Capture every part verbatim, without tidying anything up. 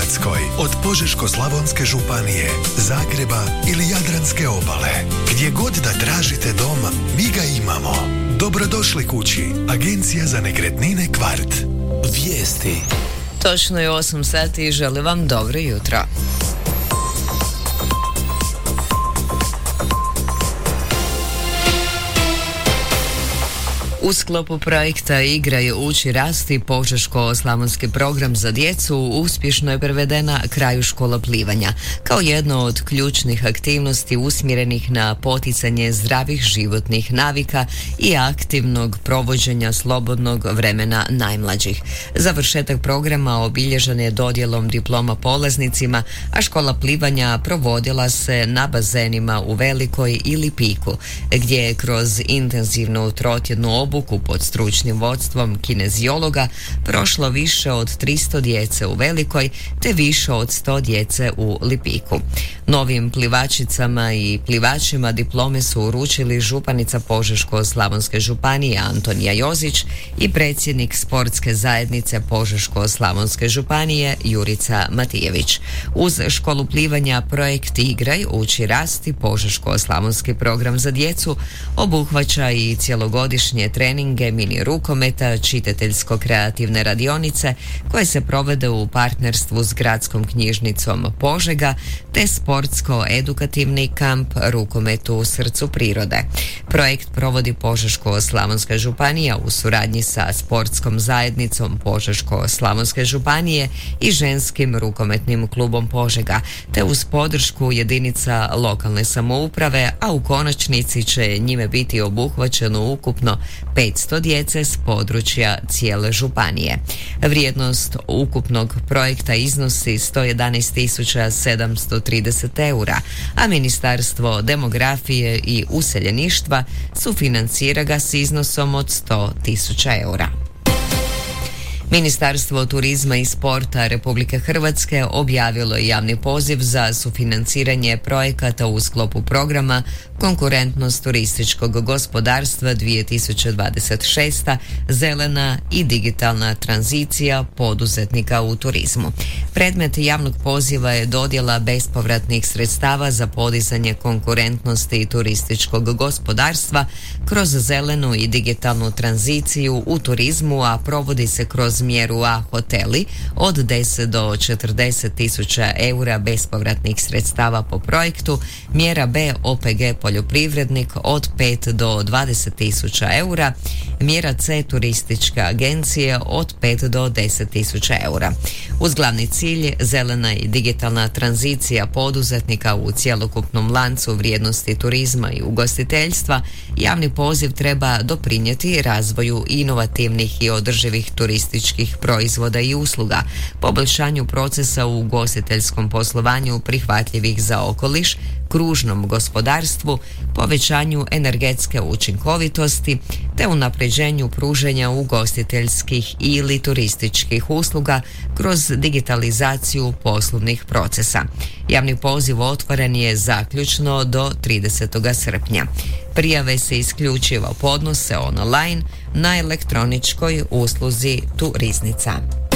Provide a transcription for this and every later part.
Hrvatskoj, od Požeško-slavonske županije, Zagreba ili Jadranske obale. Gdje god da tražite dom, mi ga imamo. Dobrodošli kući. Agencija za nekretnine Kvart. Vijesti. Točno je osam sati i želim vam dobro jutro. U sklopu projekta Igraj, uči, rasti Požeško-slavonski program za djecu uspješno je prevedena kraju škola plivanja kao jedno od ključnih aktivnosti usmjerenih na poticanje zdravih životnih navika i aktivnog provođenja slobodnog vremena najmlađih. Završetak programa obilježen je dodjelom diploma polaznicima, a škola plivanja provodila se na bazenima u Velikoj i Lipiku, gdje je kroz intenzivnu trotjednu obuku pod stručnim vodstvom kinezijologa prošlo više od tristo djece u Velikoj te više od sto djece u Lipiku. Novim plivačicama i plivačima diplome su uručili županica Požeško-slavonske županije Antonija Jozić i predsjednik sportske zajednice Požeško-slavonske županije Jurica Matijević. Uz školu plivanja projekt Igraj, uči, rasti Požeško-slavonski program za djecu obuhvaća i cjelogodišnje treninge mini rukometa, čitateljsko-kreativne radionice koje se provede u partnerstvu s gradskom knjižnicom Požega te sportsko-edukativni kamp rukometu u srcu prirode. Projekt provodi Požeško-slavonska županija u suradnji sa sportskom zajednicom Požeško-slavonske županije i ženskim rukometnim klubom Požega te uz podršku jedinica lokalne samouprave, a u konačnici će njime biti obuhvaćeno ukupno petsto djece s područja cijele županije. Vrijednost ukupnog projekta iznosi sto jedanaest tisuća sedamsto trideset eura, a Ministarstvo demografije i useljeništva sufinancira ga s iznosom od sto tisuća eura. Ministarstvo turizma i sporta Republike Hrvatske objavilo je javni poziv za sufinanciranje projekata u sklopu programa Konkurentnost turističkog gospodarstva dvije tisuće dvadeset šesta. Zelena i digitalna tranzicija poduzetnika u turizmu. Predmet javnog poziva je dodjela bespovratnih sredstava za podizanje konkurentnosti turističkog gospodarstva kroz zelenu i digitalnu tranziciju u turizmu, a provodi se kroz mjeru A hoteli od deset do četrdeset tisuća eura bespovratnih sredstava po projektu, mjera B O P G poljoprivrednik od pet do dvadeset tisuća eura, mjera C turističke agencije od pet do deset tisuća eura. Uz glavni cilj zelena i digitalna tranzicija poduzetnika u cjelokupnom lancu vrijednosti turizma i ugostiteljstva, javni poziv treba doprinijeti razvoju inovativnih i održivih turističkih proizvoda i usluga, poboljšanju procesa u ugostiteljskom poslovanju prihvatljivih za okoliš, kružnom gospodarstvu, povećanju energetske učinkovitosti te unapređenju pružanja ugostiteljskih ili turističkih usluga kroz digitalizaciju poslovnih procesa. Javni poziv otvoren je zaključno do tridesetog srpnja. Prijave se isključivo podnose online na elektroničkoj usluzi Turiznica.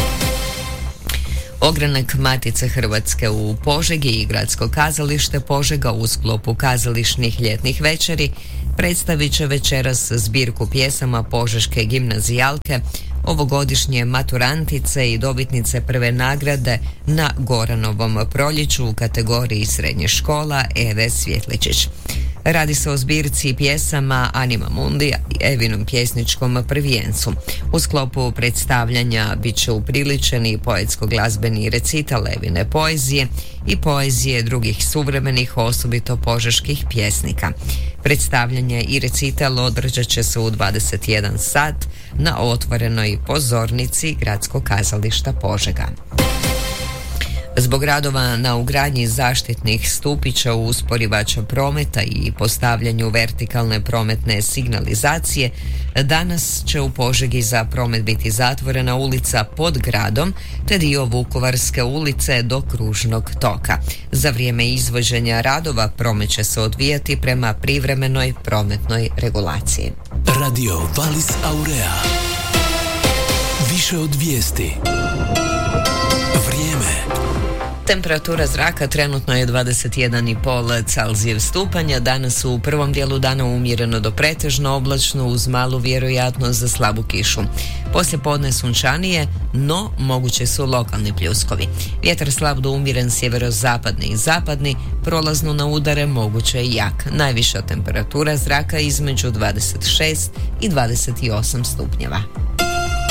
Ogranak Matice Hrvatske u Požegi i Gradsko kazalište Požega u sklopu kazališnih ljetnih večeri predstavit će večeras zbirku pjesama požeške gimnazijalke, ovogodišnje maturantice i dobitnice prve nagrade na Goranovom proljeću u kategoriji srednje škola Eve Svjetličić. Radi se o zbirci pjesama Anima Mundi, Evinom pjesničkom prvijencu. U sklopu predstavljanja bit će upriličeni poetsko-glazbeni recital Evine poezije i poezije drugih suvremenih, osobito požeških pjesnika. Predstavljanje i recital održat će se u dvadeset jedan sat na otvorenoj pozornici Gradskog kazališta Požega. Zbog radova na ugradnji zaštitnih stupića u usporivača prometa i postavljanju vertikalne prometne signalizacije, danas će u Požegi za promet biti zatvorena ulica pod gradom te dio Vukovarske ulice do Kružnog toka. Za vrijeme izvođenja radova promet će se odvijati prema privremenoj prometnoj regulaciji. Radio Valis Aurea. Više od vijesti. Vrijeme. Temperatura zraka trenutno je dvadeset jedan i pol Celzijev stupanja. Danas u prvom dijelu dana umjereno do pretežno oblačno uz malu vjerojatnost za slabu kišu. Poslije podne sunčanije, no moguće su lokalni pljuskovi. Vjetar slab do umjeren sjeverozapadni i zapadni, prolazno na udare moguće je jak. Najviša temperatura zraka između dvadeset šest i dvadeset osam stupnjeva.